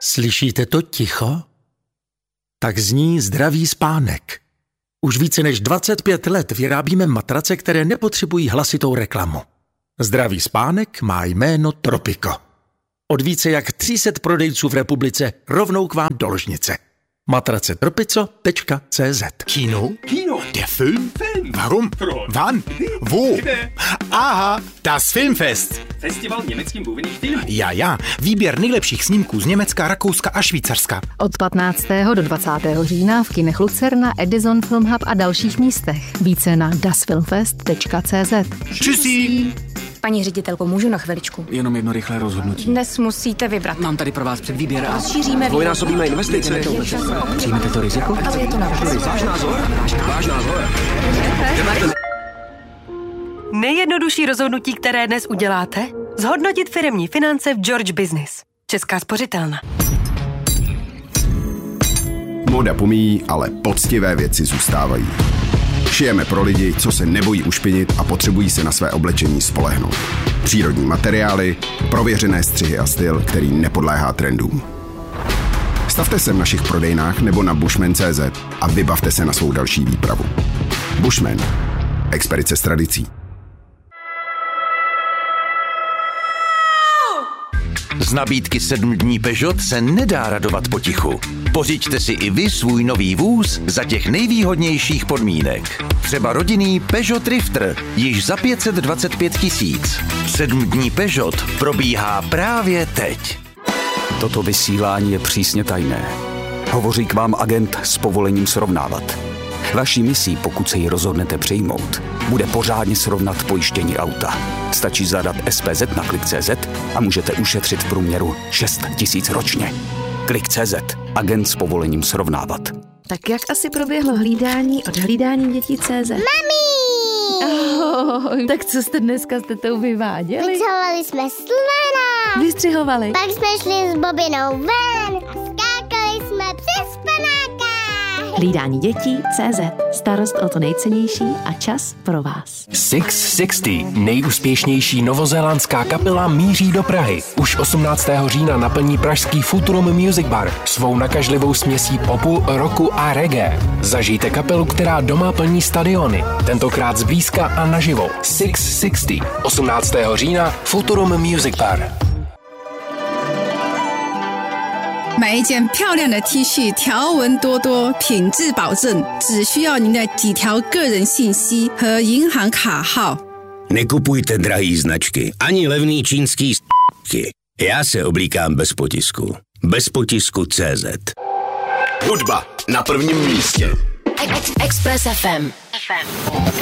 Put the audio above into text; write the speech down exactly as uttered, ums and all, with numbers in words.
Slyšíte to ticho? Tak zní Zdravý spánek. Už více než dvacet pět let vyrábíme matrace, které nepotřebují hlasitou reklamu. Zdravý spánek má jméno Tropico. Od více jak tři sta prodejců v republice rovnou k vám do ložnice. matrace tropico tečka cé zet. Kino? Kino. Der Film? Film. Warum? Pro. Wann? Wo? Kde? Aha, das Filmfest. Festival německých mluvených filmů. Ja, ja, výběr nejlepších snímků z Německa, Rakouska a Švýcarska. Od patnáctého do dvacátého října v kinech Lucerna, Edison Film Hub a dalších místech. Více na das filmfest tečka cé zet. Čusí! Paní ředitelko, můžu na chviličku? Jenom jedno rychlé rozhodnutí. Dnes musíte vybrat. Mám tady pro vás předvýběr a... Rozšíříme... Dvojnásobíme investice. Přijmete to riziko? Ale je to na vás. Váš názor? Váš názor? Nejjednodušší rozhodnutí, které dnes uděláte? Zhodnotit firemní finance v George Business. Česká spořitelna. Móda pomíjí, ale poctivé věci zůstávají. Šijeme pro lidi, co se nebojí ušpinit a potřebují se na své oblečení spolehnout. Přírodní materiály, prověřené střihy a styl, který nepodléhá trendům. Stavte se v našich prodejnách nebo na bushman tečka cé zet a vybavte se na svou další výpravu. Bushman. Expedice s tradicí. Z nabídky sedm dní Peugeot se nedá radovat potichu. Pořiďte si i vy svůj nový vůz za těch nejvýhodnějších podmínek. Třeba rodinný Peugeot Drifter, již za pět set dvacet pět tisíc. sedm dní Peugeot probíhá právě teď. Toto vysílání je přísně tajné. Hovoří k vám agent s povolením srovnávat. Vaší misí, pokud se ji rozhodnete přijmout, bude pořádně srovnat pojištění auta. Stačí zadat es pé zet na klik tečka cé zet a můžete ušetřit v průměru šest tisíc ročně. klik tečka cé zet. Agent s povolením srovnávat. Tak jak asi proběhlo hlídání od hlídání dětí tečka cé zet? Mami! Oh, tak co jste dneska s tetou vyváděli? Vyčahovali jsme slona. Vystřihovali. Pak jsme šli s Bobinou ven a skákali jsme přes panáka. Hlídání dětí tečka cé zet. Starost o to nejcennější a čas pro vás. šest set šedesát, nejúspěšnější novozélandská kapela, míří do Prahy. Už osmnáctého října naplní pražský Futurum Music Bar svou nakažlivou směsí popu, rocku a reggae. Zažijte kapelu, která doma plní stadiony. Tentokrát zblízka a naživo. šest set šedesát, osmnáctého října Futurum Music Bar. 买一件漂亮的 T 恤，条纹多多，品质保证，只需要您的几条个人信息和银行卡号。 Nekupujte drahý značky, ani levný čínský s***ky. Já se oblíkám bez potisku. Bez potisku tečka cé zet. Hudba na prvním místě. Express ef em.